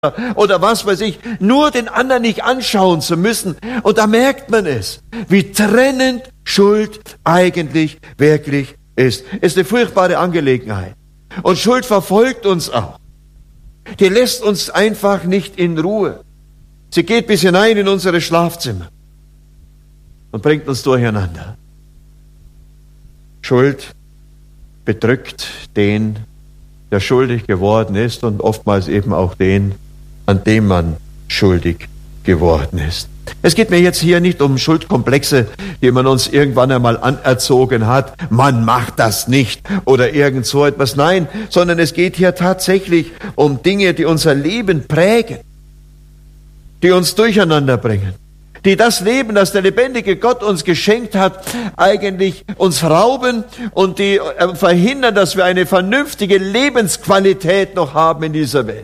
oder was weiß ich, nur den anderen nicht anschauen zu müssen. Und da merkt man es, wie trennend Schuld eigentlich wirklich ist. Ist eine furchtbare Angelegenheit. Und Schuld verfolgt uns auch. Die lässt uns einfach nicht in Ruhe. Sie geht bis hinein in unsere Schlafzimmer und bringt uns durcheinander. Schuld bedrückt den, der schuldig geworden ist, und oftmals eben auch den, an dem man schuldig geworden ist. Es geht mir jetzt hier nicht um Schuldkomplexe, die man uns irgendwann einmal anerzogen hat. Man macht das nicht oder irgend so etwas. Nein, sondern es geht hier tatsächlich um Dinge, die unser Leben prägen, die uns durcheinander bringen, die das Leben, das der lebendige Gott uns geschenkt hat, eigentlich uns rauben und die verhindern, dass wir eine vernünftige Lebensqualität noch haben in dieser Welt.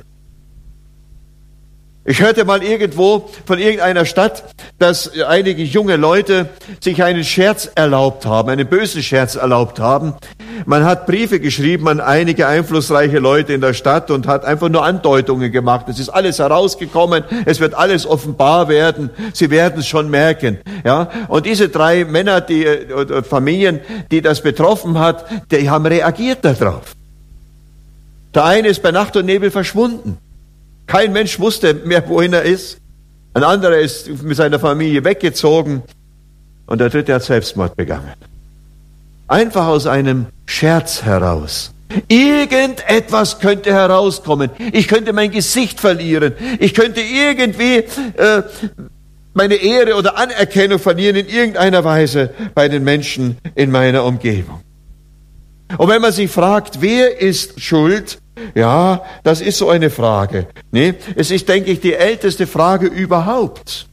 Ich hörte mal irgendwo von irgendeiner Stadt, dass einige junge Leute sich einen Scherz erlaubt haben, einen bösen Scherz erlaubt haben. Man hat Briefe geschrieben an einige einflussreiche Leute in der Stadt und hat einfach nur Andeutungen gemacht. Es ist alles herausgekommen, es wird alles offenbar werden, Sie werden es schon merken. Ja? Und diese 3 Männer, oder Familien, die das betroffen hat, die haben reagiert darauf. Der eine ist bei Nacht und Nebel verschwunden. Kein Mensch wusste mehr, wohin er ist. Ein anderer ist mit seiner Familie weggezogen. Und der dritte hat Selbstmord begangen. Einfach aus einem Scherz heraus. Irgendetwas könnte herauskommen. Ich könnte mein Gesicht verlieren. Ich könnte irgendwie meine Ehre oder Anerkennung verlieren in irgendeiner Weise bei den Menschen in meiner Umgebung. Und wenn man sich fragt, wer ist schuld? Ja, das ist so eine Frage. Nee, es ist, denke ich, die älteste Frage überhaupt.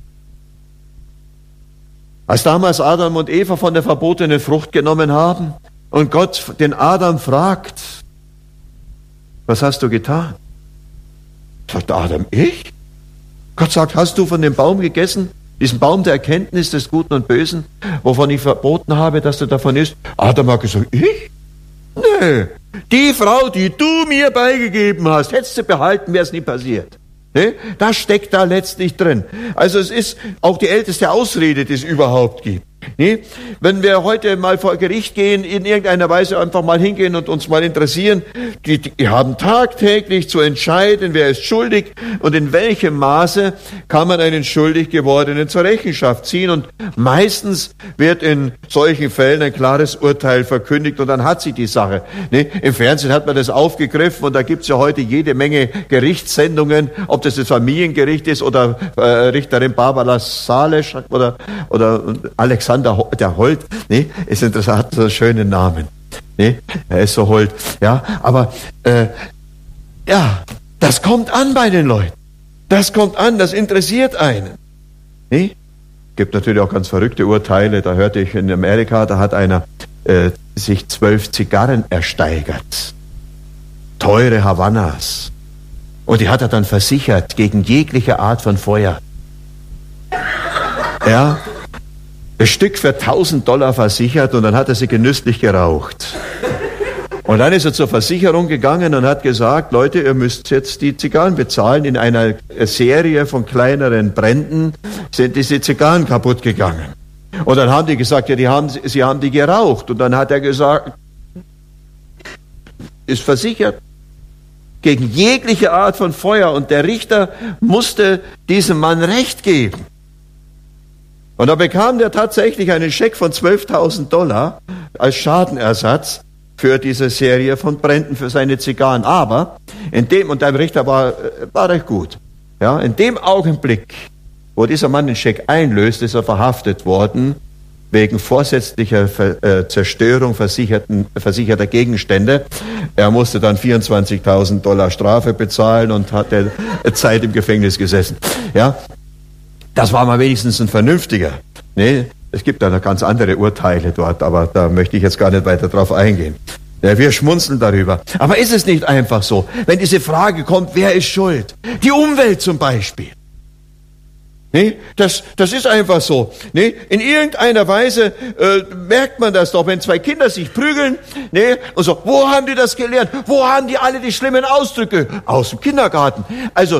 Als damals Adam und Eva von der verbotenen Frucht genommen haben und Gott den Adam fragt, was hast du getan? Sagt Adam, ich? Gott sagt, hast du von dem Baum gegessen? Diesen Baum der Erkenntnis des Guten und Bösen, wovon ich verboten habe, dass du davon isst? Adam hat gesagt, ich? Nee. Die Frau, die du mir beigegeben hast, hättest du behalten, wäre es nie passiert. Ne? Das steckt da letztlich drin. Also es ist auch die älteste Ausrede, die es überhaupt gibt. Ne? Wenn wir heute mal vor Gericht gehen, in irgendeiner Weise einfach mal hingehen und uns mal interessieren, die haben tagtäglich zu entscheiden, wer ist schuldig und in welchem Maße kann man einen schuldig gewordenen zur Rechenschaft ziehen. Und meistens wird in solchen Fällen ein klares Urteil verkündigt und dann hat sie die Sache. Ne? Im Fernsehen hat man das aufgegriffen und da gibt's ja heute jede Menge Gerichtssendungen, ob das Familiengericht ist oder Richterin Barbara Salesch oder Alexander der Holt, ne? Ist interessant, hat so einen schönen Namen. Ne? Er ist so Holt. Ja, aber ja, das kommt an bei den Leuten. Das kommt an, das interessiert einen. Ne? Gibt natürlich auch ganz verrückte Urteile. Da hörte ich in Amerika, da hat einer sich 12 Zigarren ersteigert. Teure Havanas. Und die hat er dann versichert gegen jegliche Art von Feuer. Ja. Das Stück für $1000 versichert und dann hat er sie genüsslich geraucht. Und dann ist er zur Versicherung gegangen und hat gesagt, Leute, ihr müsst jetzt die Zigarren bezahlen. In einer Serie von kleineren Bränden sind diese Zigarren kaputt gegangen. Und dann haben die gesagt, ja, sie haben die geraucht. Und dann hat er gesagt, ist versichert gegen jegliche Art von Feuer. Und der Richter musste diesem Mann Recht geben. Und da bekam der tatsächlich einen Scheck von $12.000 als Schadenersatz für diese Serie von Bränden für seine Zigarren. Aber und der Richter war recht gut. Ja, in dem Augenblick, wo dieser Mann den Scheck einlöst, ist er verhaftet worden wegen vorsätzlicher Zerstörung versicherter Gegenstände. Er musste dann $24.000 Strafe bezahlen und hat Zeit im Gefängnis gesessen. Ja. Das war mal wenigstens ein vernünftiger. Nee, es gibt da noch ganz andere Urteile dort, aber da möchte ich jetzt gar nicht weiter drauf eingehen. Ja, wir schmunzeln darüber. Aber ist es nicht einfach so, wenn diese Frage kommt, wer ist schuld? Die Umwelt zum Beispiel. Nee, das ist einfach so. Nee, in irgendeiner Weise merkt man das doch, wenn zwei Kinder sich prügeln. Nee, und so, wo haben die das gelernt? Wo haben die alle die schlimmen Ausdrücke? Aus dem Kindergarten. Also